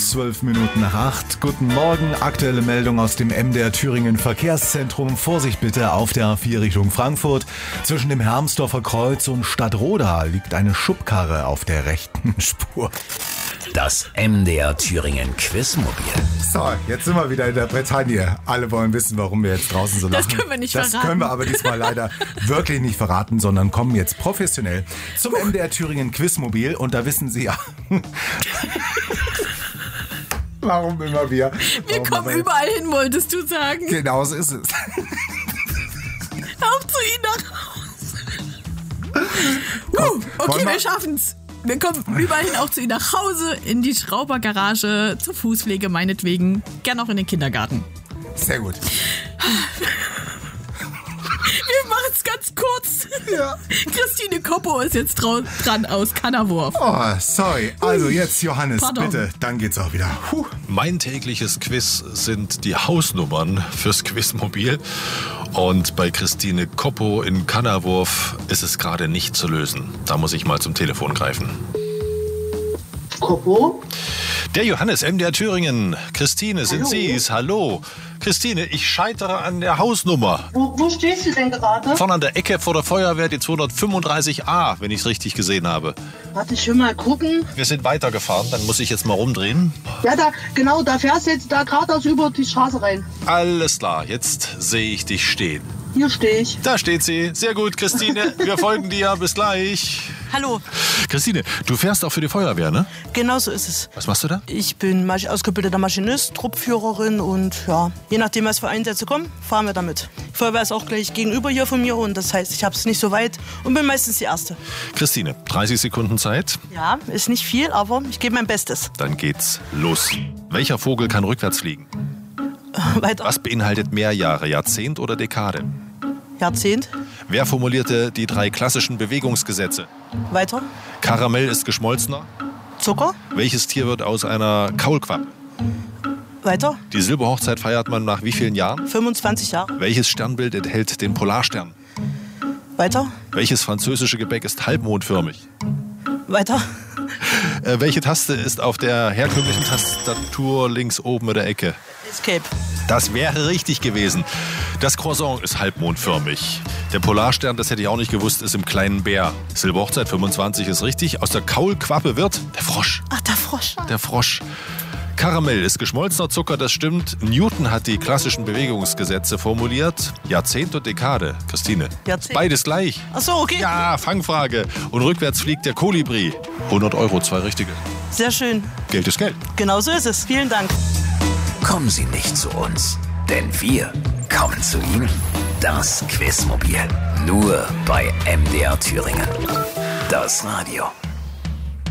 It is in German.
8:12. Guten Morgen, aktuelle Meldung aus dem MDR Thüringen Verkehrszentrum. Vorsicht bitte auf der A4 Richtung Frankfurt. Zwischen dem Hermsdorfer Kreuz und Stadtroda liegt eine Schubkarre auf der rechten Spur. Das MDR Thüringen Quizmobil. So, jetzt sind wir wieder in der Bretagne. Alle wollen wissen, warum wir jetzt draußen so lachen. Das können wir nicht verraten. Das können wir aber diesmal leider wirklich nicht verraten, sondern kommen jetzt professionell zum MDR Thüringen Quizmobil. Und da wissen Sie ja... Warum immer wir? Wir kommen überall hin, wolltest du sagen. Genau so ist es. Auf zu Ihnen nach Hause. Okay, wir schaffen's. Wir kommen überall hin, auch zu Ihnen nach Hause, in die Schraubergarage, zur Fußpflege meinetwegen, gern auch in den Kindergarten. Sehr gut. Wir machen es ganz kurz. Ja. Christine Koppo ist jetzt dran aus Kannerwurf. Oh, sorry. Also jetzt Johannes, Pardon. bitte. Dann geht's auch wieder. Mein tägliches Quiz sind die Hausnummern fürs Quizmobil. Und bei Christine Koppo in Kannerwurf ist es gerade nicht zu lösen. Da muss ich mal zum Telefon greifen. Koppo? Der Johannes, MDR Thüringen. Christine, sind Hallo. Sie's? Hallo. Christine, ich scheitere an der Hausnummer. Wo stehst du denn gerade? Vorne an der Ecke vor der Feuerwehr, die 235a, wenn ich es richtig gesehen habe. Warte, ich will mal gucken. Wir sind weitergefahren, dann muss ich jetzt mal rumdrehen. Ja, da fährst du jetzt da geradeaus über die Straße rein. Alles klar, jetzt sehe ich dich stehen. Hier stehe ich. Da steht sie. Sehr gut, Christine. Wir folgen dir. Bis gleich. Hallo. Christine, du fährst auch für die Feuerwehr, ne? Genau so ist es. Was machst du da? Ich bin ausgebildeter Maschinist, Truppführerin und ja, je nachdem, was für Einsätze kommen, fahren wir damit. Die Feuerwehr ist auch gleich gegenüber hier von mir und das heißt, ich habe es nicht so weit und bin meistens die Erste. Christine, 30 Sekunden Zeit. Ja, ist nicht viel, aber ich gebe mein Bestes. Dann geht's los. Welcher Vogel kann rückwärts fliegen? Weiter. Was beinhaltet mehr Jahre, Jahrzehnt oder Dekade? Jahrzehnt. Wer formulierte die 3 klassischen Bewegungsgesetze? Weiter. Karamell ist geschmolzener. Zucker. Welches Tier wird aus einer Kaulquappe? Weiter. Die Silberhochzeit feiert man nach wie vielen Jahren? 25 Jahre. Welches Sternbild enthält den Polarstern? Weiter. Welches französische Gebäck ist halbmondförmig? Weiter. Welche Taste ist auf der herkömmlichen Tastatur links oben in der Ecke? Escape. Das wäre richtig gewesen. Das Croissant ist halbmondförmig. Der Polarstern, das hätte ich auch nicht gewusst, ist im kleinen Bär. Silberhochzeit 25 ist richtig. Aus der Kaulquappe wird der Frosch. Ach, der Frosch. Der Frosch. Karamell ist geschmolzener Zucker, das stimmt. Newton hat die klassischen Bewegungsgesetze formuliert. Jahrzehnt und Dekade. Christine. Jahrzehnt. Beides gleich. Ach so, okay. Ja, Fangfrage. Und rückwärts fliegt der Kolibri. 100 €, 2 richtige. Sehr schön. Geld ist Geld. Genau so ist es. Vielen Dank. Kommen Sie nicht zu uns, denn wir kommen zu Ihnen. Das Quizmobil. Nur bei MDR Thüringen. Das Radio.